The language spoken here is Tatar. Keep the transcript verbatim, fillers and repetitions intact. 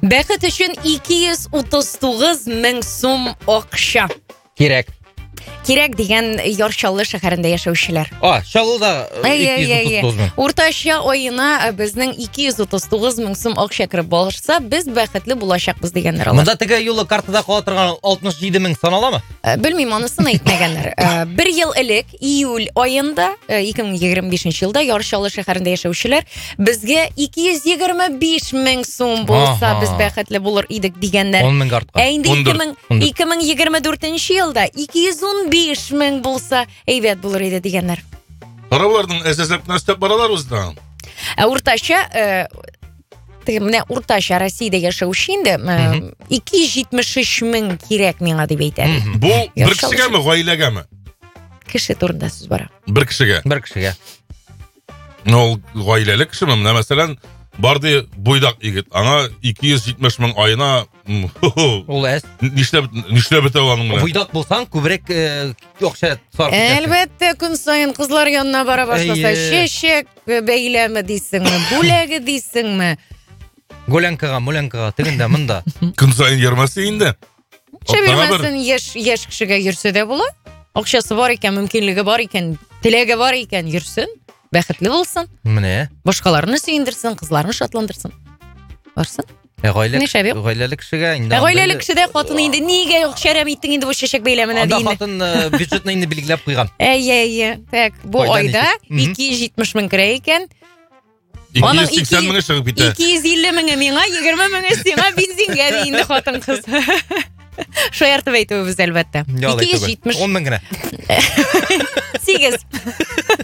Бәхет өчен ике йөз утыз тугыз мең сум акча. Кирәк. Кирәк дигән Ярчаллы шәһәрендә яшәүчеләр. А, Чаллыда ике йөз утыз тугыз мең. Уртача аена безнең ике йөз утыз тугыз мең сум акча кереп барса, без бәхетле булачакбыз дигәннәр алар. Монда теге юлы картада кала торган алтмыш җиде мең саналамы? Белмим, анысын әйтмәгәннәр. Бер ел элек, июль аенда, ике мең егерме бишенче елда Ярчаллы шәһәрендә яшәүчеләр безгә ике йөз егерме биш мең сум булса, без бәхетле булыр идек дигәннәр. он мең артка. Ә инде ике мең егерме дүртенче елда ике йөз ун биш мең булса, әйбәт булыр иде дигәннәр. Караларның әсәсәпне өстәп баралар үзләр. Ә уртача менә уртача Россиядә яшәүче инде ике йөз җитмеш өч мең кирәк миңа дип әйтәләр. Бу бер кешегәме, гаиләгәме? Кеше турында сүз бара. Бер кешегә. Бер кешегә. Ну, гаиләлек кешеме? Менә мәсәлән, барды буйдак егет. Аңа ике йөз җитмеш мең айына ул әс. Нишләп нишләп бетә аның белән? Буйдак булсаң, күбрәк акча сарыф итәсең. Әлбәттә, көн саен кызлар янына бара башласа, чәчәк бәйләме дисеңме, бүләге дисеңме? Голянкага, моленкага, тегендә, монда. Көн саен йөрмәсе инде. Шәбермәсен яшь яшь кешегә йөрсә дә була. Акчасы бар икән, мөмкинлеге бар икән, теләге бар икән, йөрсен, бәхетле булсын. Менә. Башкаларны сөендерсен, кызларны шатландырсын. Барсын. Ә гаилә, гаиләле кешегә инде. Ә гаиләле кешедә хатын инде нигә акчарам иттең инде бу чәчәк бәйләменә диде. Анда хатын бюджетны инде билгеләп куйган. Әйе, так, бу айда ике йөз җитмеш мең керә икән. ике йөз сиксән мең чыгып китә. ике йөз илле мең миңа, егерме мең сиңа бензингә ди инде хатын кыз. Шаяртып әйтүебез әлбәттә. ике йөз җитмеш он мең генә. сигез